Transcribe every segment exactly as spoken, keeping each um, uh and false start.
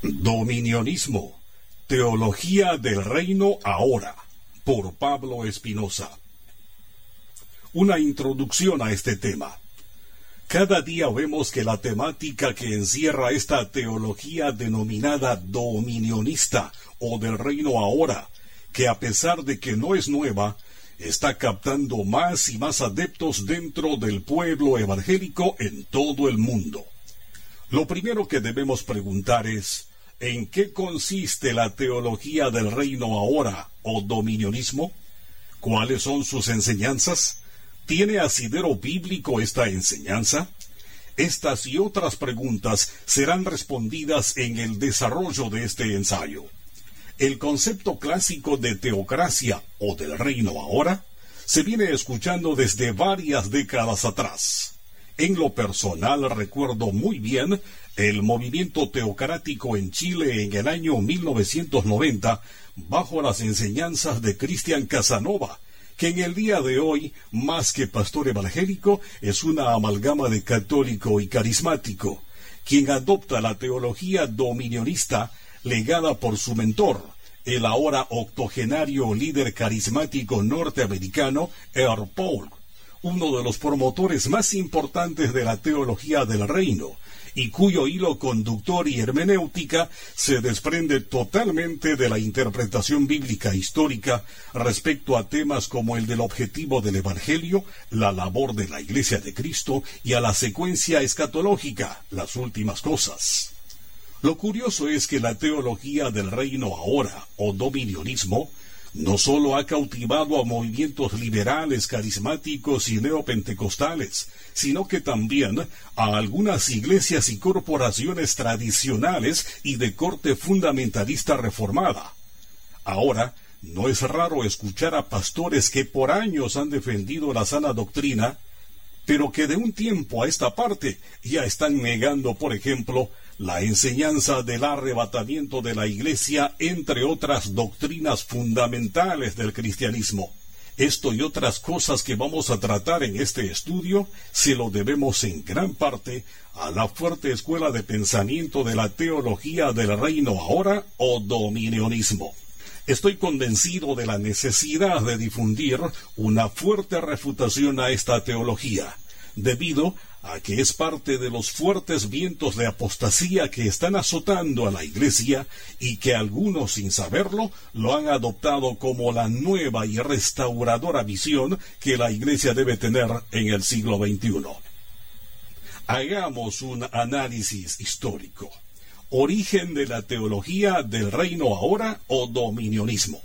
Dominionismo, Teología del Reino Ahora, por Pablo Espinosa. Una introducción a este tema. Cada día vemos que la temática que encierra esta teología denominada dominionista o del reino ahora, que a pesar de que no es nueva, está captando más y más adeptos dentro del pueblo evangélico en todo el mundo. Lo primero que debemos preguntar es, ¿en qué consiste la teología del reino ahora o dominionismo? ¿Cuáles son sus enseñanzas? ¿Tiene asidero bíblico esta enseñanza? Estas y otras preguntas serán respondidas en el desarrollo de este ensayo. El concepto clásico de teocracia o del reino ahora se viene escuchando desde varias décadas atrás. En lo personal recuerdo muy bien el movimiento teocrático en Chile en el año mil novecientos noventa bajo las enseñanzas de Cristian Casanova, que en el día de hoy, más que pastor evangélico, es una amalgama de católico y carismático, quien adopta la teología dominionista legada por su mentor, el ahora octogenario líder carismático norteamericano R. Paul, uno de los promotores más importantes de la teología del reino, y cuyo hilo conductor y hermenéutica se desprende totalmente de la interpretación bíblica histórica respecto a temas como el del objetivo del Evangelio, la labor de la Iglesia de Cristo y a la secuencia escatológica, las últimas cosas. Lo curioso es que la teología del reino ahora, o dominionismo, no solo ha cautivado a movimientos liberales, carismáticos y neopentecostales, sino que también a algunas iglesias y corporaciones tradicionales y de corte fundamentalista reformada. Ahora, no es raro escuchar a pastores que por años han defendido la sana doctrina, pero que de un tiempo a esta parte ya están negando, por ejemplo, la enseñanza del arrebatamiento de la Iglesia, entre otras doctrinas fundamentales del cristianismo. Esto y otras cosas que vamos a tratar en este estudio se lo debemos en gran parte a la fuerte escuela de pensamiento de la teología del reino ahora o dominionismo. Estoy convencido de la necesidad de difundir una fuerte refutación a esta teología, debido a que es parte de los fuertes vientos de apostasía que están azotando a la Iglesia y que algunos, sin saberlo, lo han adoptado como la nueva y restauradora visión que la Iglesia debe tener en el siglo veintiuno. Hagamos un análisis histórico. Origen de la teología del reino ahora o dominionismo.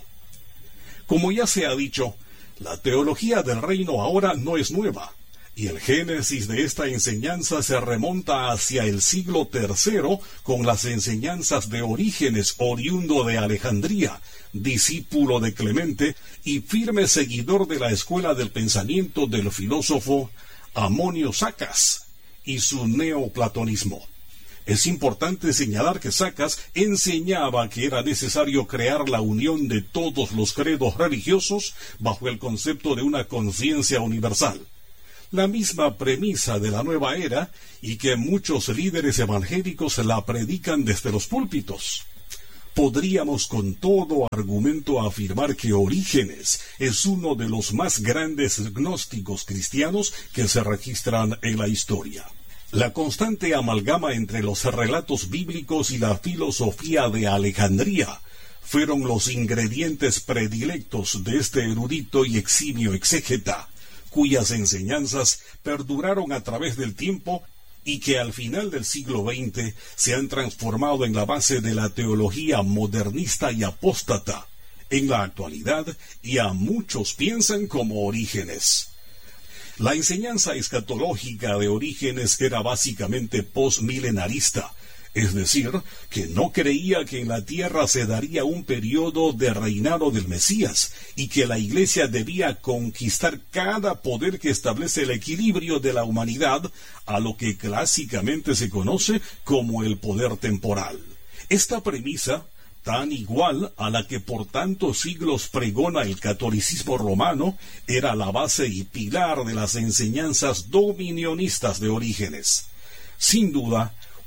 Como ya se ha dicho, la teología del reino ahora no es nueva, y el génesis de esta enseñanza se remonta hacia el siglo tercero con las enseñanzas de Orígenes, oriundo de Alejandría, discípulo de Clemente y firme seguidor de la escuela del pensamiento del filósofo Amonio Sacas y su neoplatonismo. Es importante señalar que Sacas enseñaba que era necesario crear la unión de todos los credos religiosos bajo el concepto de una conciencia universal, la misma premisa de la nueva era y que muchos líderes evangélicos la predican desde los púlpitos. Podríamos con todo argumento afirmar que Orígenes es uno de los más grandes gnósticos cristianos que se registran en la historia. La constante amalgama entre los relatos bíblicos y la filosofía de Alejandría fueron los ingredientes predilectos de este erudito y eximio exégeta, cuyas enseñanzas perduraron a través del tiempo y que al final del siglo veinte se han transformado en la base de la teología modernista y apóstata en la actualidad, y a muchos piensan como Orígenes. La enseñanza escatológica de Orígenes era básicamente postmilenarista, es decir, que no creía que en la tierra se daría un periodo de reinado del Mesías y que la Iglesia debía conquistar cada poder que establece el equilibrio de la humanidad, a lo que clásicamente se conoce como el poder temporal. Esta premisa, tan igual a la que por tantos siglos pregona el catolicismo romano, era la base y pilar de las enseñanzas dominionistas de Orígenes. Sin duda,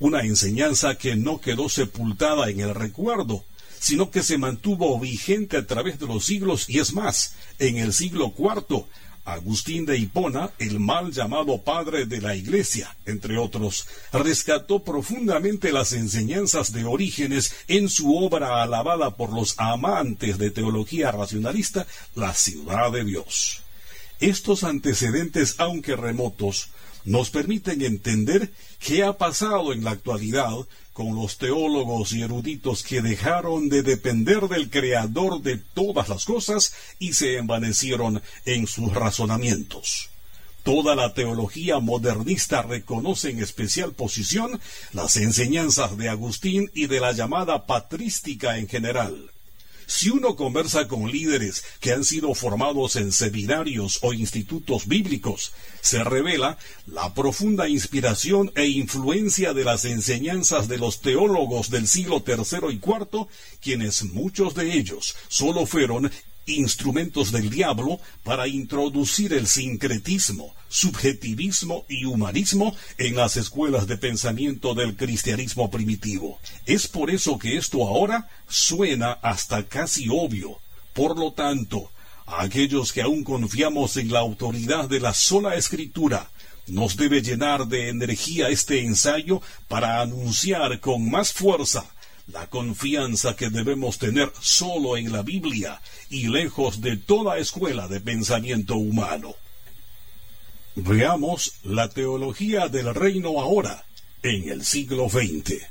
una enseñanza que no quedó sepultada en el recuerdo, sino que se mantuvo vigente a través de los siglos, y es más, en el siglo cuarto, Agustín de Hipona, el mal llamado padre de la Iglesia, entre otros, rescató profundamente las enseñanzas de Orígenes en su obra alabada por los amantes de teología racionalista, La ciudad de Dios. Estos antecedentes, aunque remotos, nos permiten entender qué ha pasado en la actualidad con los teólogos y eruditos que dejaron de depender del Creador de todas las cosas y se envanecieron en sus razonamientos. Toda la teología modernista reconoce en especial posición las enseñanzas de Agustín y de la llamada patrística en general. Si uno conversa con líderes que han sido formados en seminarios o institutos bíblicos, se revela la profunda inspiración e influencia de las enseñanzas de los teólogos del siglo tercero y cuarto, quienes muchos de ellos solo fueron instrumentos del diablo para introducir el sincretismo, subjetivismo y humanismo en las escuelas de pensamiento del cristianismo primitivo. Es por eso que esto ahora suena hasta casi obvio. Por lo tanto, a aquellos que aún confiamos en la autoridad de la sola Escritura, nos debe llenar de energía este ensayo para anunciar con más fuerza la confianza que debemos tener solo en la Biblia y lejos de toda escuela de pensamiento humano. Veamos la teología del reino ahora, en el siglo veinte.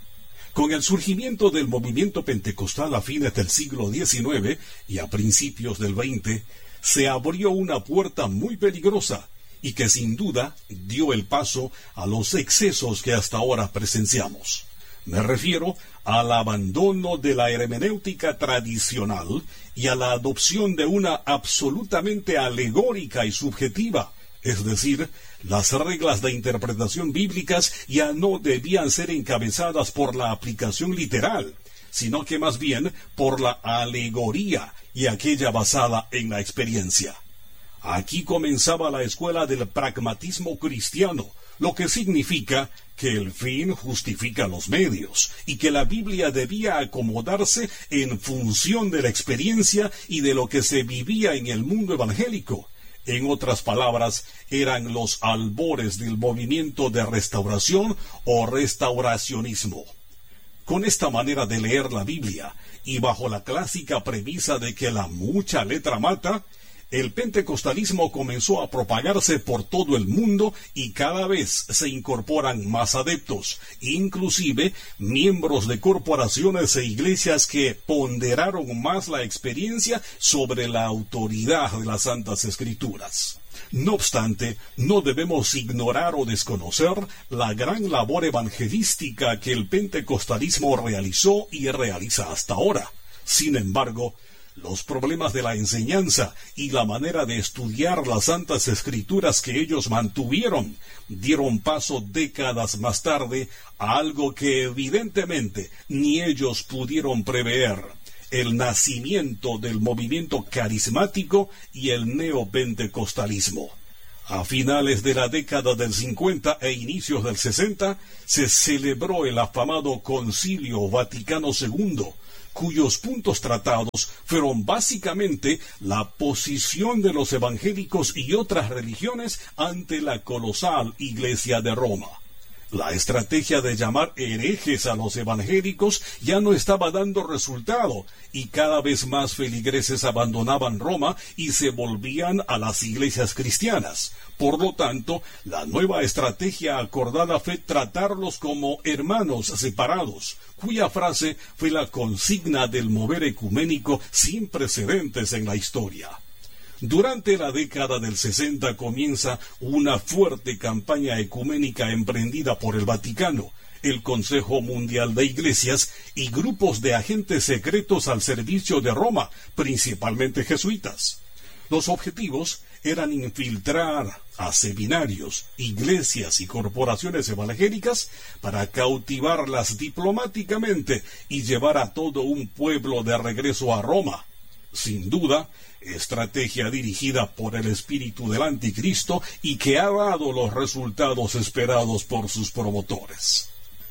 Con el surgimiento del movimiento pentecostal a fines del siglo diecinueve y a principios del veinte, se abrió una puerta muy peligrosa y que sin duda dio el paso a los excesos que hasta ahora presenciamos. Me refiero al abandono de la hermenéutica tradicional y a la adopción de una absolutamente alegórica y subjetiva, es decir, las reglas de interpretación bíblicas ya no debían ser encabezadas por la aplicación literal, sino que más bien por la alegoría y aquella basada en la experiencia. Aquí comenzaba la escuela del pragmatismo cristiano, lo que significa que el fin justifica los medios y que la Biblia debía acomodarse en función de la experiencia y de lo que se vivía en el mundo evangélico. En otras palabras, eran los albores del movimiento de restauración o restauracionismo. Con esta manera de leer la Biblia y bajo la clásica premisa de que la mucha letra mata, el pentecostalismo comenzó a propagarse por todo el mundo y cada vez se incorporan más adeptos, inclusive miembros de corporaciones e iglesias que ponderaron más la experiencia sobre la autoridad de las Santas Escrituras. No obstante, no debemos ignorar o desconocer la gran labor evangelística que el pentecostalismo realizó y realiza hasta ahora. Sin embargo, los problemas de la enseñanza y la manera de estudiar las Santas Escrituras que ellos mantuvieron dieron paso décadas más tarde a algo que evidentemente ni ellos pudieron prever: el nacimiento del movimiento carismático y el neopentecostalismo. A finales de la década del cincuenta e inicios del sesenta se celebró el afamado Concilio Vaticano segundo, cuyos puntos tratados fueron básicamente la posición de los evangélicos y otras religiones ante la colosal Iglesia de Roma. La estrategia de llamar herejes a los evangélicos ya no estaba dando resultado, y cada vez más feligreses abandonaban Roma y se volvían a las iglesias cristianas. Por lo tanto, la nueva estrategia acordada fue tratarlos como hermanos separados, cuya frase fue la consigna del mover ecuménico sin precedentes en la historia. Durante la década del sesenta comienza una fuerte campaña ecuménica emprendida por el Vaticano, el Consejo Mundial de Iglesias y grupos de agentes secretos al servicio de Roma, principalmente jesuitas. Los objetivos eran infiltrar a seminarios, iglesias y corporaciones evangélicas para cautivarlas diplomáticamente y llevar a todo un pueblo de regreso a Roma. Sin duda, estrategia dirigida por el espíritu del anticristo y que ha dado los resultados esperados por sus promotores.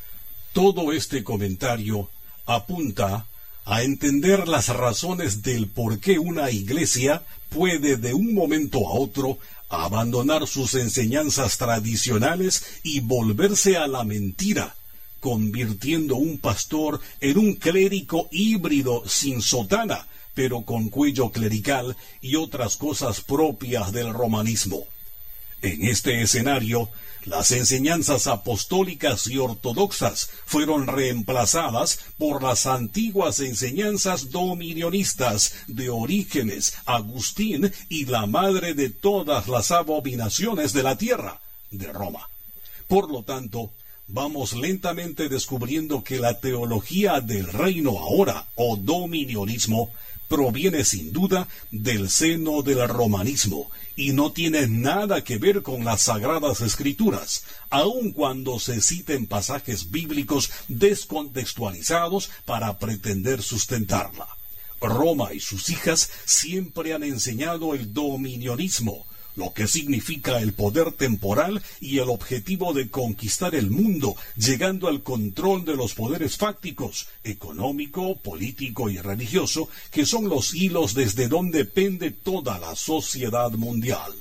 Todo este comentario apunta a entender las razones del por qué una iglesia puede de un momento a otro abandonar sus enseñanzas tradicionales y volverse a la mentira, convirtiendo un pastor en un clérigo híbrido sin sotana, pero con cuello clerical y otras cosas propias del romanismo. En este escenario, las enseñanzas apostólicas y ortodoxas fueron reemplazadas por las antiguas enseñanzas dominionistas de Orígenes, Agustín y la madre de todas las abominaciones de la tierra, de Roma. Por lo tanto, vamos lentamente descubriendo que la teología del reino ahora, o dominionismo, proviene sin duda del seno del romanismo y no tiene nada que ver con las sagradas escrituras, aun cuando se citen pasajes bíblicos descontextualizados para pretender sustentarla. Roma y sus hijas siempre han enseñado el dominionismo, lo que significa el poder temporal y el objetivo de conquistar el mundo, llegando al control de los poderes fácticos, económico, político y religioso, que son los hilos desde donde pende toda la sociedad mundial.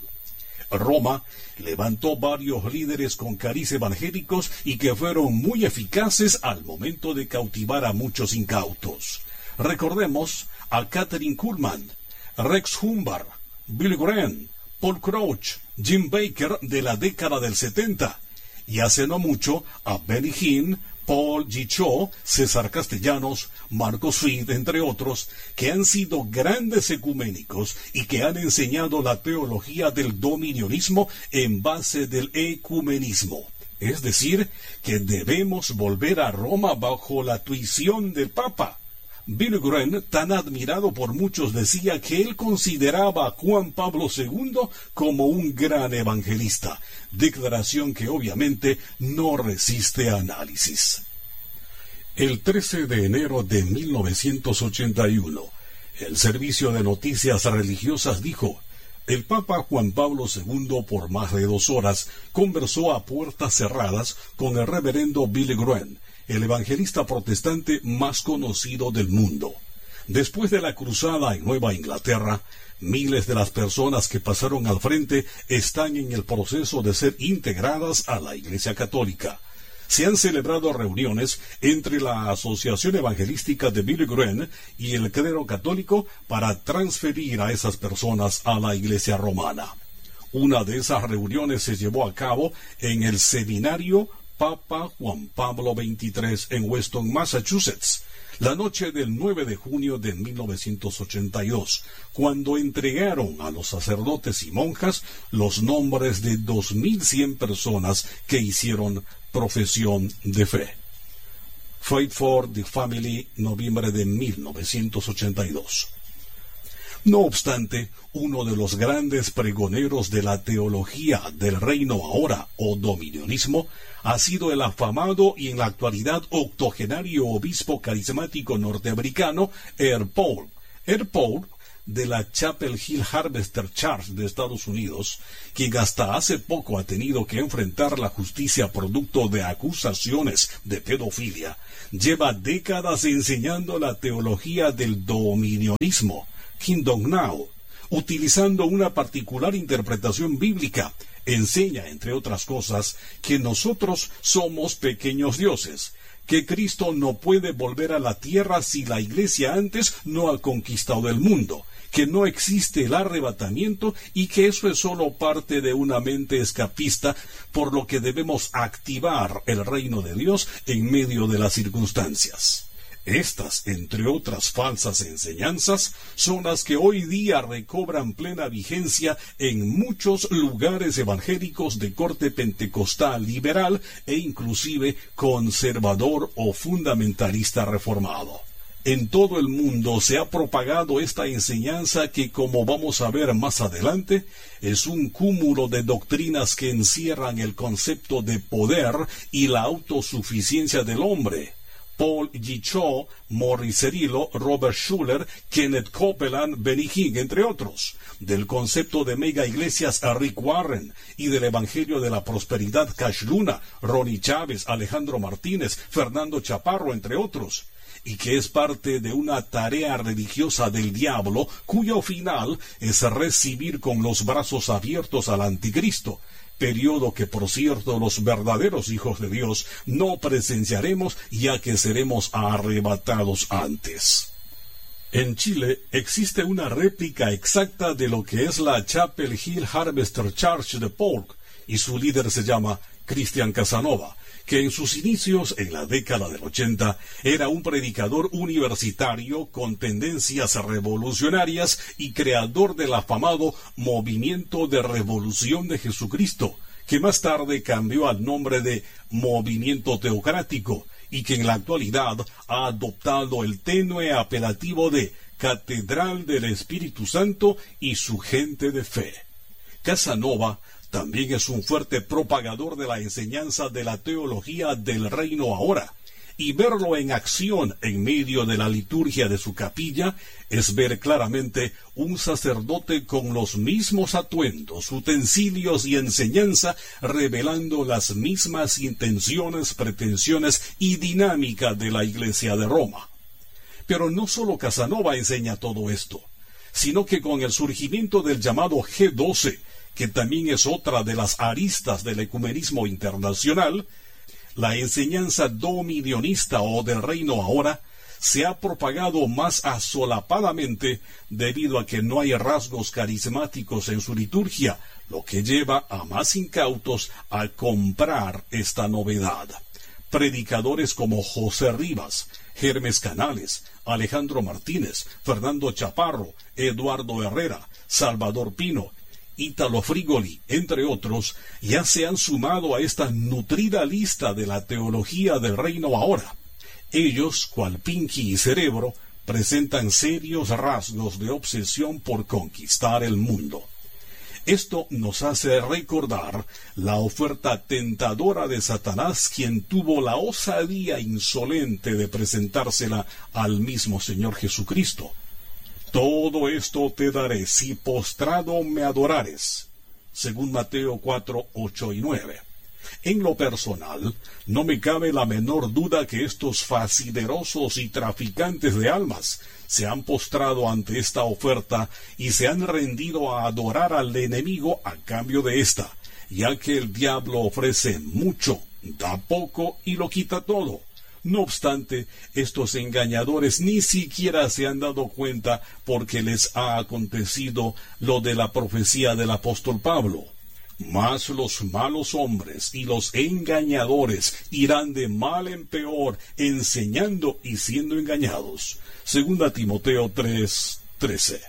Roma levantó varios líderes con cariz evangélicos y que fueron muy eficaces al momento de cautivar a muchos incautos. Recordemos a Kathryn Kuhlman, Rex Humbard, Billy Graham, Paul Crouch, Jim Baker de la década del setenta, y hace no mucho a Benny Hinn, Paul G. Cho, César Castellanos, Marcos Fried, entre otros, que han sido grandes ecuménicos y que han enseñado la teología del dominionismo en base del ecumenismo. Es decir, que debemos volver a Roma bajo la tuición del Papa. Billy Graham, tan admirado por muchos, decía que él consideraba a Juan Pablo segundo como un gran evangelista, declaración que obviamente no resiste análisis. El trece de enero de mil novecientos ochenta y uno, el Servicio de Noticias Religiosas dijo: el Papa Juan Pablo segundo por más de dos horas conversó a puertas cerradas con el reverendo Billy Graham, el evangelista protestante más conocido del mundo. Después de la cruzada en Nueva Inglaterra, miles de las personas que pasaron al frente están en el proceso de ser integradas a la Iglesia Católica. Se han celebrado reuniones entre la Asociación Evangelística de Billy Graham y el clero católico para transferir a esas personas a la Iglesia romana. Una de esas reuniones se llevó a cabo en el seminario Papa Juan Pablo veintitrés en Weston, Massachusetts, la noche del nueve de junio de mil novecientos ochenta y dos, cuando entregaron a los sacerdotes y monjas los nombres de dos mil cien personas que hicieron profesión de fe. Faith for the Family, noviembre de mil novecientos ochenta y dos. No obstante, uno de los grandes pregoneros de la teología del reino ahora, o dominionismo, ha sido el afamado y en la actualidad octogenario obispo carismático norteamericano R. Paul. R. Paul, de la Chapel Hill Harvester Church de Estados Unidos, quien hasta hace poco ha tenido que enfrentar la justicia producto de acusaciones de pedofilia, lleva décadas enseñando la teología del dominionismo, Kingdom Now, utilizando una particular interpretación bíblica. Enseña, entre otras cosas, que nosotros somos pequeños dioses, que Cristo no puede volver a la tierra si la Iglesia antes no ha conquistado el mundo, que no existe el arrebatamiento y que eso es solo parte de una mente escapista, por lo que debemos activar el reino de Dios en medio de las circunstancias. Estas, entre otras falsas enseñanzas, son las que hoy día recobran plena vigencia en muchos lugares evangélicos de corte pentecostal liberal e inclusive conservador o fundamentalista reformado. En todo el mundo se ha propagado esta enseñanza que, como vamos a ver más adelante, es un cúmulo de doctrinas que encierran el concepto de poder y la autosuficiencia del hombre. Paul G. Cho, Morris Cerullo, Robert Schuller, Kenneth Copeland, Benny Hinn, entre otros. Del concepto de mega iglesias a Rick Warren y del Evangelio de la Prosperidad Cash Luna, Ronnie Chávez, Alejandro Martínez, Fernando Chaparro, entre otros. Y que es parte de una tarea religiosa del diablo, cuyo final es recibir con los brazos abiertos al anticristo, periodo que, por cierto, los verdaderos hijos de Dios no presenciaremos, ya que seremos arrebatados antes. En Chile existe una réplica exacta de lo que es la Chapel Hill Harvester Church de Polk, y su líder se llama Cristian Casanova, que en sus inicios, en la década del ochenta, era un predicador universitario con tendencias revolucionarias y creador del afamado Movimiento de Revolución de Jesucristo, que más tarde cambió al nombre de Movimiento Teocrático, y que en la actualidad ha adoptado el tenue apelativo de Catedral del Espíritu Santo y su gente de fe. Casanova también es un fuerte propagador de la enseñanza de la teología del reino ahora, y verlo en acción en medio de la liturgia de su capilla es ver claramente un sacerdote con los mismos atuendos, utensilios y enseñanza, revelando las mismas intenciones, pretensiones y dinámica de la Iglesia de Roma. Pero no solo Casanova enseña todo esto, sino que con el surgimiento del llamado G doce, que también es otra de las aristas del ecumenismo internacional, la enseñanza dominionista o del reino ahora se ha propagado más asolapadamente debido a que no hay rasgos carismáticos en su liturgia, lo que lleva a más incautos a comprar esta novedad. Predicadores como José Rivas, Hermes Canales, Alejandro Martínez, Fernando Chaparro, Eduardo Herrera, Salvador Pino, Ítalo Frigoli, entre otros, ya se han sumado a esta nutrida lista de la teología del reino ahora. Ellos, cual Pinky y Cerebro, presentan serios rasgos de obsesión por conquistar el mundo. Esto nos hace recordar la oferta tentadora de Satanás, quien tuvo la osadía insolente de presentársela al mismo Señor Jesucristo. Todo esto te daré si postrado me adorares, según Mateo cuatro, ocho y nueve. En lo personal, no me cabe la menor duda que estos fasiderosos y traficantes de almas se han postrado ante esta oferta y se han rendido a adorar al enemigo a cambio de esta, ya que el diablo ofrece mucho, da poco y lo quita todo. No obstante, estos engañadores ni siquiera se han dado cuenta porque les ha acontecido lo de la profecía del apóstol Pablo. Mas los malos hombres y los engañadores irán de mal en peor, enseñando y siendo engañados. Segunda Timoteo tres, trece.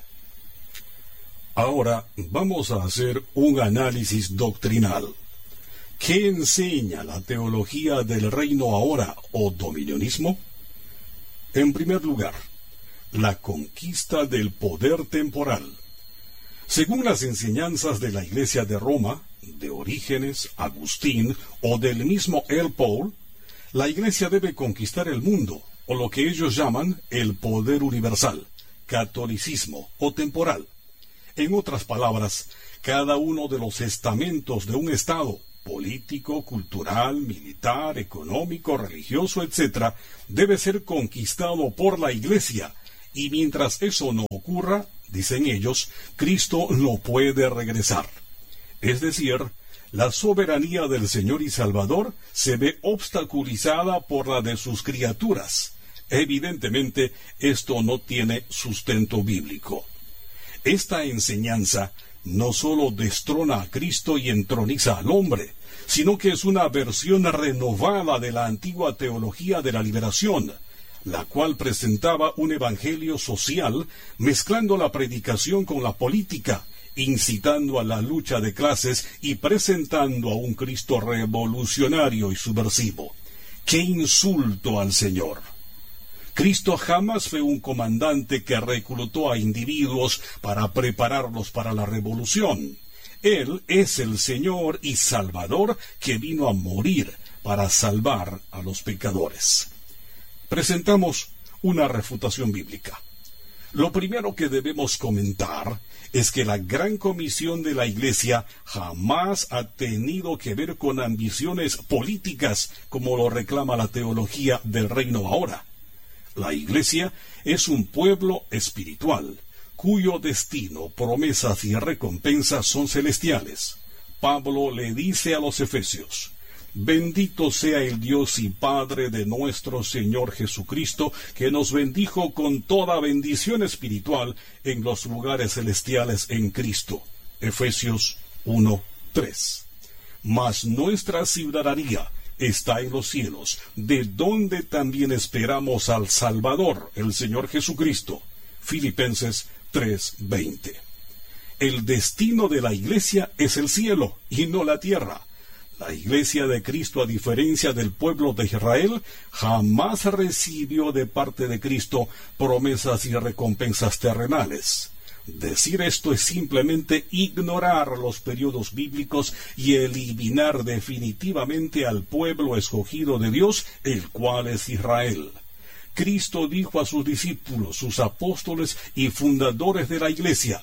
Ahora vamos a hacer un análisis doctrinal. ¿Qué enseña la teología del reino ahora o dominionismo? En primer lugar, la conquista del poder temporal. Según las enseñanzas de la Iglesia de Roma, de Orígenes, Agustín o del mismo L. Paul, la Iglesia debe conquistar el mundo, o lo que ellos llaman el poder universal, catolicismo o temporal. En otras palabras, cada uno de los estamentos de un Estado, político, cultural, militar, económico, religioso, etcétera, debe ser conquistado por la Iglesia, y mientras eso no ocurra, dicen ellos, Cristo no puede regresar. Es decir, la soberanía del Señor y Salvador se ve obstaculizada por la de sus criaturas. Evidentemente, esto no tiene sustento bíblico. Esta enseñanza no sólo destrona a Cristo y entroniza al hombre, sino que es una versión renovada de la antigua teología de la liberación, la cual presentaba un evangelio social mezclando la predicación con la política, incitando a la lucha de clases y presentando a un Cristo revolucionario y subversivo. ¡Qué insulto al Señor! Cristo jamás fue un comandante que reclutó a individuos para prepararlos para la revolución. Él es el Señor y Salvador que vino a morir para salvar a los pecadores. Presentamos una refutación bíblica. Lo primero que debemos comentar es que la gran comisión de la Iglesia jamás ha tenido que ver con ambiciones políticas como lo reclama la teología del reino ahora. La Iglesia es un pueblo espiritual, cuyo destino, promesas y recompensas son celestiales. Pablo le dice a los efesios: bendito sea el Dios y Padre de nuestro Señor Jesucristo, que nos bendijo con toda bendición espiritual en los lugares celestiales en Cristo. Efesios uno tres. Mas nuestra ciudadanía está en los cielos, de donde también esperamos al Salvador, el Señor Jesucristo. Filipenses tres veinte. El destino de la Iglesia es el cielo y no la tierra. La Iglesia de Cristo, a diferencia del pueblo de Israel, jamás recibió de parte de Cristo promesas y recompensas terrenales. Decir esto es simplemente ignorar los periodos bíblicos y eliminar definitivamente al pueblo escogido de Dios, el cual es Israel. Cristo dijo a sus discípulos, sus apóstoles y fundadores de la Iglesia: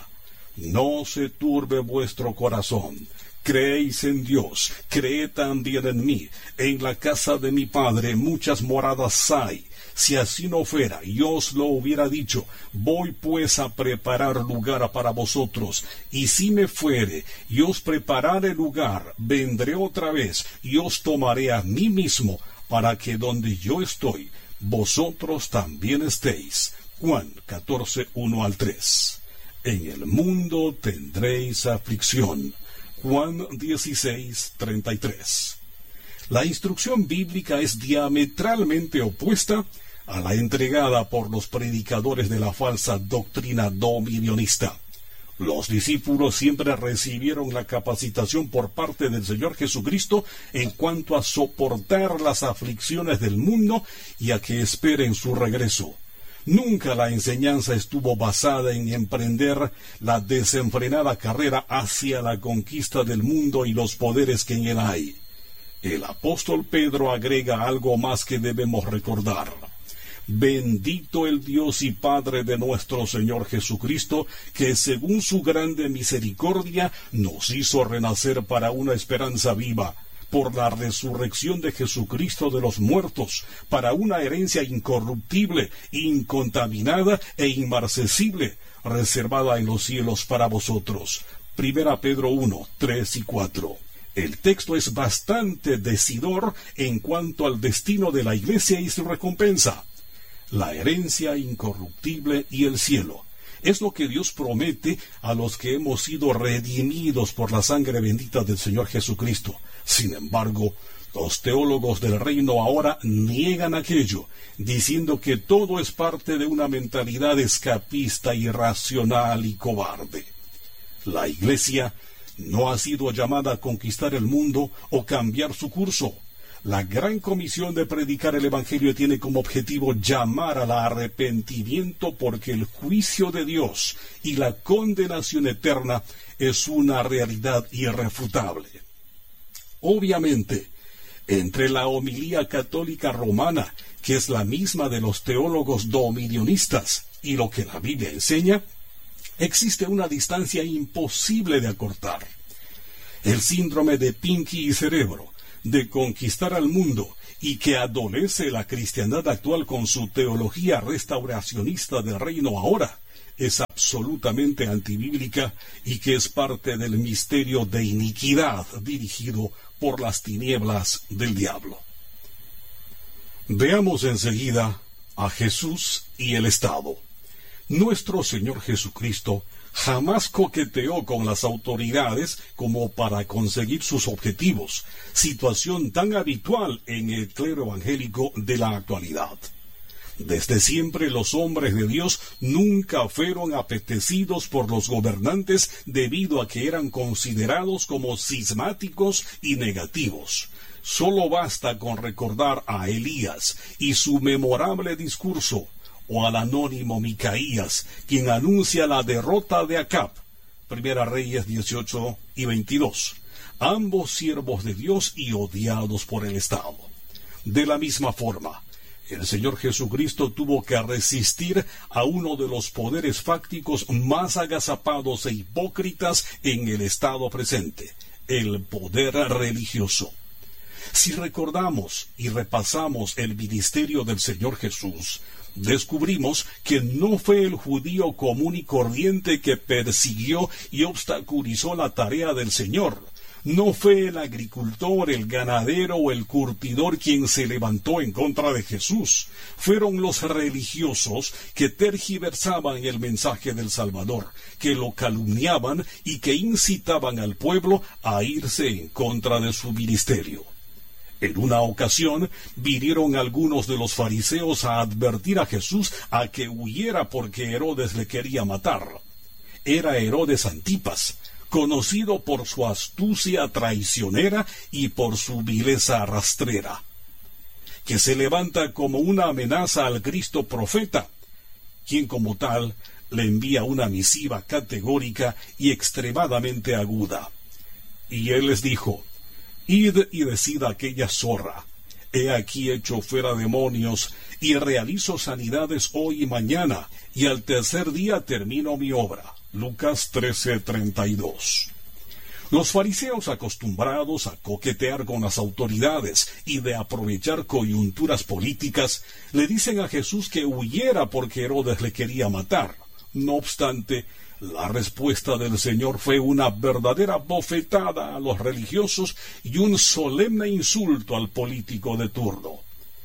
no se turbe vuestro corazón. Creéis en Dios, creed también en mí. En la casa de mi Padre muchas moradas hay. Si así no fuera, yo os lo hubiera dicho. Voy pues a preparar lugar para vosotros. Y si me fuere, y os preparare lugar, vendré otra vez, y os tomaré a mí mismo, para que donde yo estoy, vosotros también estéis. Juan catorce, uno al tres. En el mundo tendréis aflicción. Juan dieciséis, treinta y tres. La instrucción bíblica es diametralmente opuesta a la entregada por los predicadores de la falsa doctrina dominionista. Los discípulos siempre recibieron la capacitación por parte del Señor Jesucristo en cuanto a soportar las aflicciones del mundo y a que esperen su regreso. Nunca la enseñanza estuvo basada en emprender la desenfrenada carrera hacia la conquista del mundo y los poderes que en él hay. El apóstol Pedro agrega algo más que debemos recordar. Bendito el Dios y Padre de nuestro Señor Jesucristo, que según su grande misericordia nos hizo renacer para una esperanza viva, por la resurrección de Jesucristo de los muertos, para una herencia incorruptible, incontaminada e inmarcesible, reservada en los cielos para vosotros. Primera Pedro uno, tres y cuatro. El texto es bastante decidor en cuanto al destino de la Iglesia y su recompensa. La herencia incorruptible y el cielo es lo que Dios promete a los que hemos sido redimidos por la sangre bendita del Señor Jesucristo. Sin embargo, los teólogos del reino ahora niegan aquello, diciendo que todo es parte de una mentalidad escapista, irracional y cobarde. La Iglesia no ha sido llamada a conquistar el mundo o cambiar su curso. La gran comisión de predicar el Evangelio tiene como objetivo llamar al arrepentimiento, porque el juicio de Dios y la condenación eterna es una realidad irrefutable. Obviamente, entre la homilía católica romana, que es la misma de los teólogos dominionistas, y lo que la Biblia enseña, existe una distancia imposible de acortar. El síndrome de Pinky y Cerebro, de conquistar al mundo, y que adolece la cristiandad actual con su teología restauracionista del reino ahora, es absolutamente antibíblica y que es parte del misterio de iniquidad dirigido por las tinieblas del diablo. Veamos enseguida a Jesús y el Estado. Nuestro Señor Jesucristo jamás coqueteó con las autoridades como para conseguir sus objetivos, situación tan habitual en el clero evangélico de la actualidad. Desde siempre los hombres de Dios nunca fueron apetecidos por los gobernantes debido a que eran considerados como cismáticos y negativos. Solo basta con recordar a Elías y su memorable discurso, o al anónimo Micaías, quien anuncia la derrota de Acab, Primera Reyes dieciocho y veintidós, ambos siervos de Dios y odiados por el Estado. De la misma forma, El Señor Jesucristo tuvo que resistir a uno de los poderes fácticos más agazapados e hipócritas en el estado presente, el poder religioso. Si recordamos y repasamos el ministerio del Señor Jesús, descubrimos que no fue el judío común y corriente que persiguió y obstaculizó la tarea del Señor. No fue el agricultor, el ganadero o el curtidor quien se levantó en contra de Jesús. Fueron los religiosos que tergiversaban el mensaje del Salvador, que lo calumniaban y que incitaban al pueblo a irse en contra de su ministerio. En una ocasión vinieron algunos de los fariseos a advertir a Jesús a que huyera porque Herodes le quería matar. Era Herodes Antipas, conocido por su astucia traicionera y por su vileza rastrera, que se levanta como una amenaza al Cristo profeta, quien como tal le envía una misiva categórica y extremadamente aguda. Y él les dijo: «Id y decid a aquella zorra, he aquí echo fuera demonios, y realizo sanidades hoy y mañana, y al tercer día termino mi obra». Lucas trece, treinta y dos. Los fariseos, acostumbrados a coquetear con las autoridades y de aprovechar coyunturas políticas, le dicen a Jesús que huyera porque Herodes le quería matar. No obstante, la respuesta del Señor fue una verdadera bofetada a los religiosos y un solemne insulto al político de turno.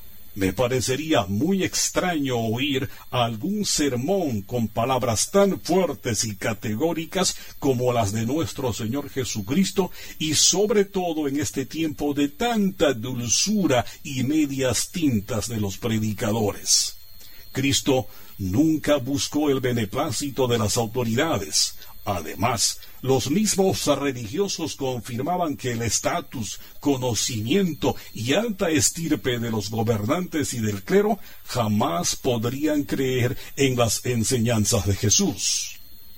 Me parecería muy extraño oír algún sermón con palabras tan fuertes y categóricas como las de nuestro Señor Jesucristo, y sobre todo en este tiempo de tanta dulzura y medias tintas de los predicadores. Cristo nunca buscó el beneplácito de las autoridades. Además, los mismos religiosos confirmaban que el estatus, conocimiento y alta estirpe de los gobernantes y del clero jamás podrían creer en las enseñanzas de Jesús.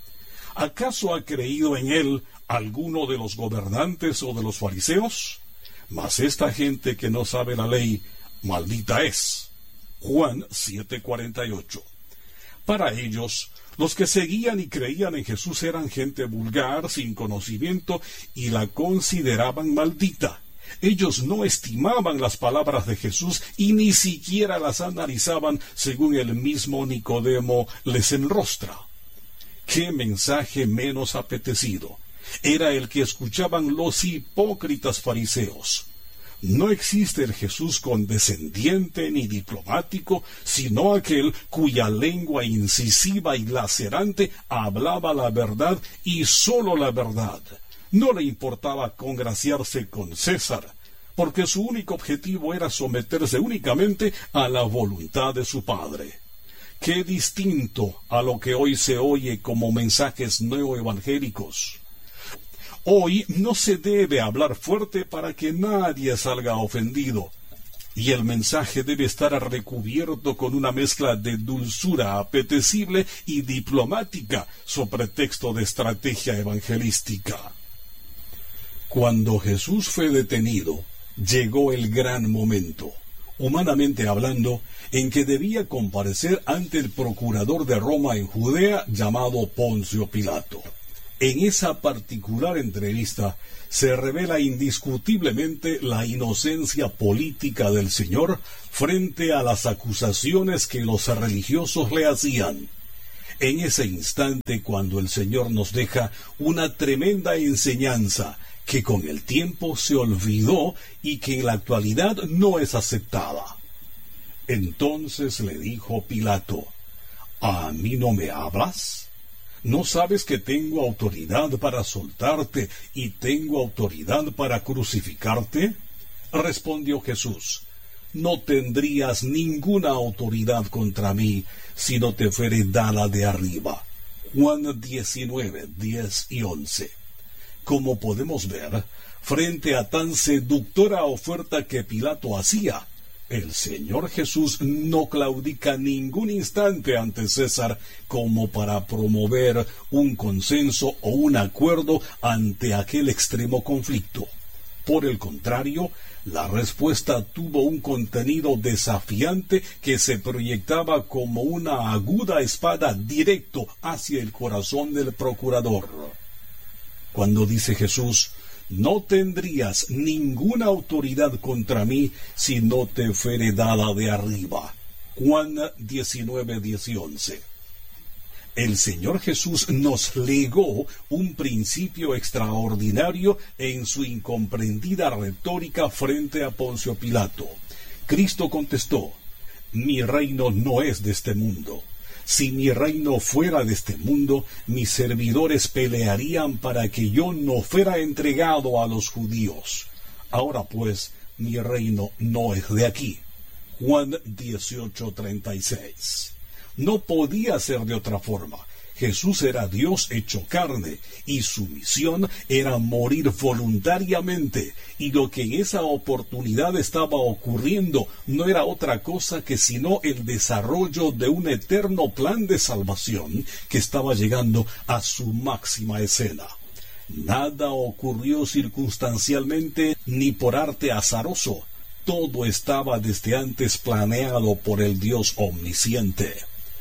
¿Acaso ha creído en él alguno de los gobernantes o de los fariseos? Mas esta gente que no sabe la ley, maldita es. Juan siete, cuarenta y ocho. Para ellos, los que seguían y creían en Jesús eran gente vulgar, sin conocimiento, y la consideraban maldita. Ellos no estimaban las palabras de Jesús y ni siquiera las analizaban según el mismo Nicodemo les enrostra. ¡Qué mensaje menos apetecido! Era el que escuchaban los hipócritas fariseos. No existe el Jesús condescendiente ni diplomático, sino aquel cuya lengua incisiva y lacerante hablaba la verdad y sólo la verdad. No le importaba congraciarse con César, porque su único objetivo era someterse únicamente a la voluntad de su Padre. Qué distinto a lo que hoy se oye como mensajes neoevangélicos. Hoy no se debe hablar fuerte para que nadie salga ofendido, y el mensaje debe estar recubierto con una mezcla de dulzura apetecible y diplomática sobre texto de estrategia evangelística. Cuando Jesús fue detenido, llegó el gran momento, humanamente hablando, en que debía comparecer ante el procurador de Roma en Judea llamado Poncio Pilato. En esa particular entrevista se revela indiscutiblemente la inocencia política del Señor frente a las acusaciones que los religiosos le hacían. En ese instante, cuando el Señor nos deja una tremenda enseñanza que con el tiempo se olvidó y que en la actualidad no es aceptada. Entonces le dijo Pilato: ¿A mí no me hablas? ¿No sabes que tengo autoridad para soltarte y tengo autoridad para crucificarte? Respondió Jesús: No tendrías ninguna autoridad contra mí si no te fuere dada de arriba. Juan diecinueve, diez y once. Como podemos ver, frente a tan seductora oferta que Pilato hacía, el Señor Jesús no claudica ningún instante ante César como para promover un consenso o un acuerdo ante aquel extremo conflicto. Por el contrario, La respuesta tuvo un contenido desafiante que se proyectaba como una aguda espada directo hacia el corazón del procurador. Cuando dice Jesús: no tendrías ninguna autoridad contra mí si no te fuere dada de arriba. Juan diecinueve, diez y once. El Señor Jesús nos legó un principio extraordinario en su incomprendida retórica frente a Poncio Pilato. Cristo contestó: mi reino no es de este mundo. Si mi reino fuera de este mundo, mis servidores pelearían para que yo no fuera entregado a los judíos. Ahora pues, mi reino no es de aquí. Juan dieciocho, treinta y seis. No podía ser de otra forma. Jesús era Dios hecho carne, y su misión era morir voluntariamente, y lo que en esa oportunidad estaba ocurriendo no era otra cosa que sino el desarrollo de un eterno plan de salvación que estaba llegando a su máxima escena. Nada ocurrió circunstancialmente ni por arte azaroso. Todo estaba desde antes planeado por el Dios omnisciente.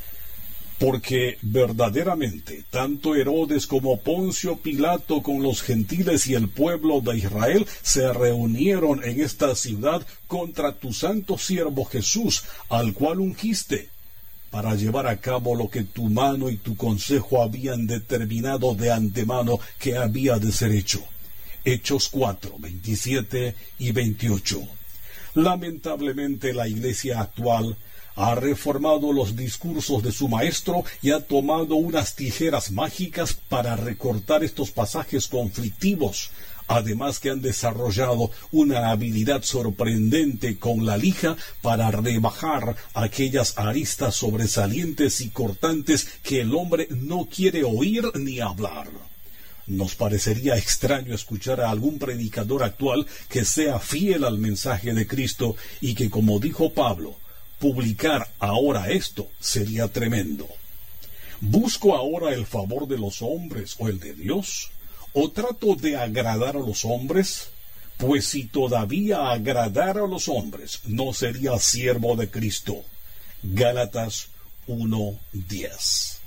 Porque verdaderamente tanto Herodes como Poncio Pilato con los gentiles y el pueblo de Israel se reunieron en esta ciudad contra tu santo siervo Jesús, al cual ungiste, para llevar a cabo lo que tu mano y tu consejo habían determinado de antemano que había de ser hecho. Hechos cuatro, veintisiete y veintiocho. Lamentablemente la iglesia actual ha reformado los discursos de su maestro y ha tomado unas tijeras mágicas para recortar estos pasajes conflictivos, además que han desarrollado una habilidad sorprendente con la lija para rebajar aquellas aristas sobresalientes y cortantes que el hombre no quiere oír ni hablar. Nos parecería extraño escuchar a algún predicador actual que sea fiel al mensaje de Cristo y que, como dijo Pablo, publicar ahora esto sería tremendo. ¿Busco ahora el favor de los hombres o el de Dios? ¿O trato de agradar a los hombres? Pues si todavía agradara a los hombres, no sería siervo de Cristo. Gálatas uno diez.